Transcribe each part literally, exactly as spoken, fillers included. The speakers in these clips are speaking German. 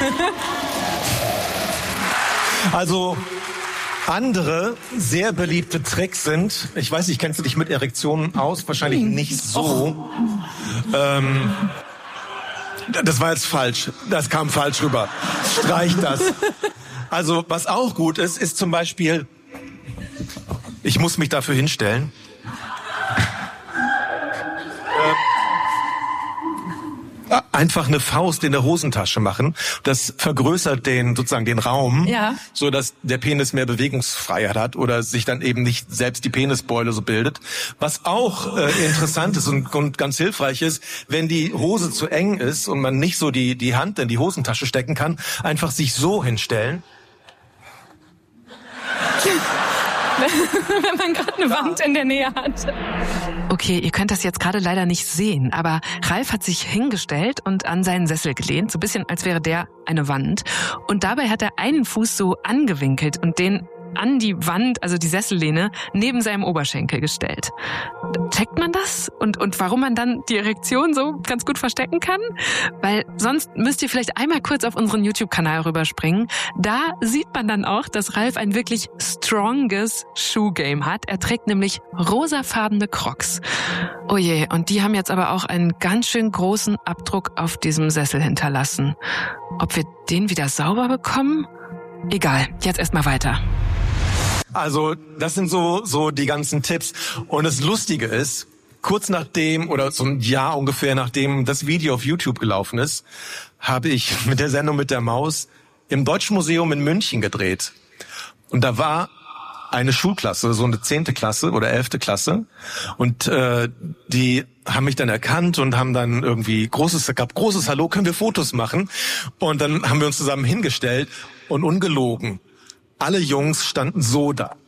Also andere sehr beliebte Tricks sind, ich weiß nicht, kennst du dich mit Erektionen aus? Wahrscheinlich nicht so. Ähm, das war jetzt falsch. Das kam falsch rüber. Streich das. Also was auch gut ist, ist zum Beispiel, ich muss mich dafür hinstellen. Einfach eine Faust in der Hosentasche machen. Das vergrößert den sozusagen den Raum, ja. so dass der Penis mehr Bewegungsfreiheit hat oder sich dann eben nicht selbst die Penisbeule so bildet. Was auch äh, interessant ist und, und ganz hilfreich ist, wenn die Hose zu eng ist und man nicht so die die Hand in die Hosentasche stecken kann, einfach sich so hinstellen. Wenn man gerade eine Wand in der Nähe hat. Okay, ihr könnt das jetzt gerade leider nicht sehen, aber Ralf hat sich hingestellt und an seinen Sessel gelehnt, so ein bisschen als wäre der eine Wand. Und dabei hat er einen Fuß so angewinkelt und den an die Wand, also die Sessellehne, neben seinem Oberschenkel gestellt. Checkt man das? Und, und warum man dann die Erektion so ganz gut verstecken kann? Weil sonst müsst ihr vielleicht einmal kurz auf unseren YouTube-Kanal rüberspringen. Da sieht man dann auch, dass Ralf ein wirklich stronges Shoe-Game hat. Er trägt nämlich rosafarbene Crocs. Oh je, und die haben jetzt aber auch einen ganz schön großen Abdruck auf diesem Sessel hinterlassen. Ob wir den wieder sauber bekommen? Egal, jetzt erstmal weiter. Also das sind so so die ganzen Tipps. Und das Lustige ist, kurz nachdem oder so ein Jahr ungefähr nachdem das Video auf YouTube gelaufen ist, habe ich mit der Sendung mit der Maus im Deutschen Museum in München gedreht. Und da war eine Schulklasse, so eine zehnte Klasse oder elfte Klasse. Und äh, die haben mich dann erkannt und haben dann irgendwie großes, gab großes Hallo, können wir Fotos machen? Und dann haben wir uns zusammen hingestellt und ungelogen. Alle Jungs standen so da.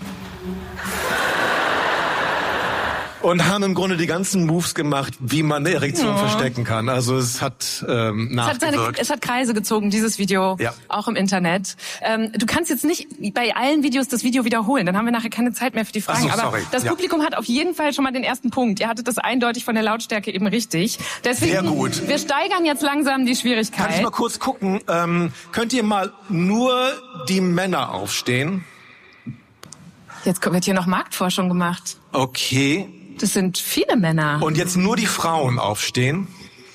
Und haben im Grunde die ganzen Moves gemacht, wie man eine Erektion ja. verstecken kann. Also es hat ähm, nachgewirkt. Es hat, seine, es hat Kreise gezogen, dieses Video, ja. auch im Internet. Ähm, du kannst jetzt nicht bei allen Videos das Video wiederholen, dann haben wir nachher keine Zeit mehr für die Fragen. Ach so, aber sorry. das ja. Publikum hat auf jeden Fall schon mal den ersten Punkt. Ihr hattet das eindeutig von der Lautstärke eben richtig. Deswegen, sehr gut. Wir steigern jetzt langsam die Schwierigkeit. Kann ich mal kurz gucken? Ähm, könnt ihr mal nur die Männer aufstehen? Jetzt wird hier noch Marktforschung gemacht. Okay. Das sind viele Männer. Und jetzt nur die Frauen aufstehen.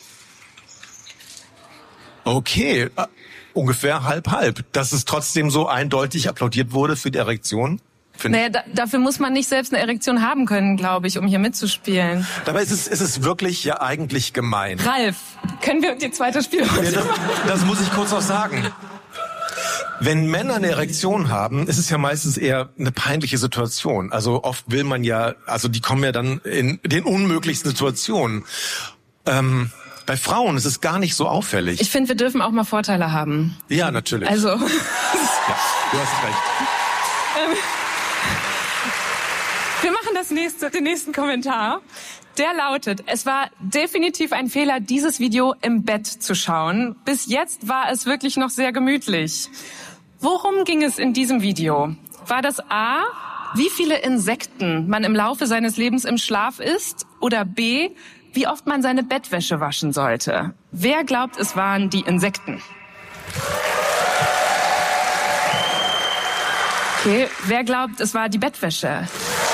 Okay, uh, ungefähr halb halb. Dass es trotzdem so eindeutig applaudiert wurde für die Erektion. Naja, da, dafür muss man nicht selbst eine Erektion haben können, glaube ich, um hier mitzuspielen. Dabei ist es, ist es wirklich ja eigentlich gemein. Ralf, können wir die zweite Spielrunde ja, das, das muss ich kurz noch sagen. Wenn Männer eine Erektion haben, ist es ja meistens eher eine peinliche Situation. Also oft will man ja, also die kommen ja dann in den unmöglichsten Situationen. Ähm, bei Frauen ist es gar nicht so auffällig. Ich finde, wir dürfen auch mal Vorteile haben. Ja, natürlich. Also. Ja, du hast recht. Ähm, wir machen das nächste, den nächsten Kommentar. Der lautet, es war definitiv ein Fehler, dieses Video im Bett zu schauen. Bis jetzt war es wirklich noch sehr gemütlich. Worum ging es in diesem Video? War das A, wie viele Insekten man im Laufe seines Lebens im Schlaf isst? Oder B, wie oft man seine Bettwäsche waschen sollte? Wer glaubt, es waren die Insekten? Okay, wer glaubt, es war die Bettwäsche?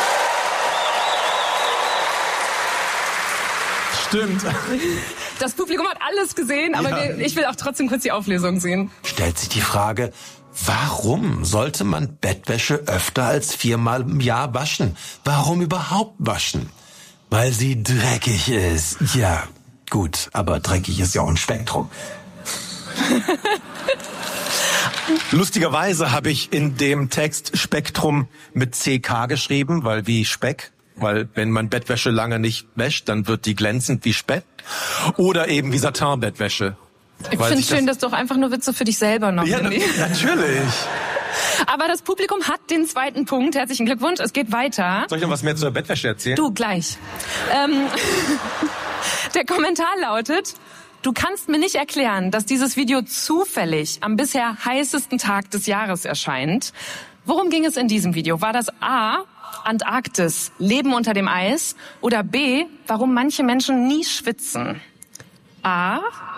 Stimmt. Das Publikum hat alles gesehen, aber ja. ich will auch trotzdem kurz die Auflösung sehen. Stellt sich die Frage, warum sollte man Bettwäsche öfter als viermal im Jahr waschen? Warum überhaupt waschen? Weil sie dreckig ist. Ja, gut, aber dreckig ist ja auch ein Spektrum. Lustigerweise habe ich in dem Text Spektrum mit C K geschrieben, weil wie Speck. Weil wenn man Bettwäsche lange nicht wäscht, dann wird die glänzend wie Speck. Oder eben wie Satin-Bettwäsche. Ich finde es schön, dass du auch einfach nur Witze für dich selber noch. Ja, natürlich. Aber das Publikum hat den zweiten Punkt. Herzlichen Glückwunsch, es geht weiter. Soll ich noch was mehr zur Bettwäsche erzählen? Du, gleich. Ähm, der Kommentar lautet, du kannst mir nicht erklären, dass dieses Video zufällig am bisher heißesten Tag des Jahres erscheint. Worum ging es in diesem Video? War das A, Antarktis, Leben unter dem Eis? Oder B, warum manche Menschen nie schwitzen? A,